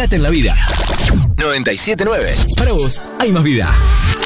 Quédate en la vida. 97.9. Para vos, hay más vida.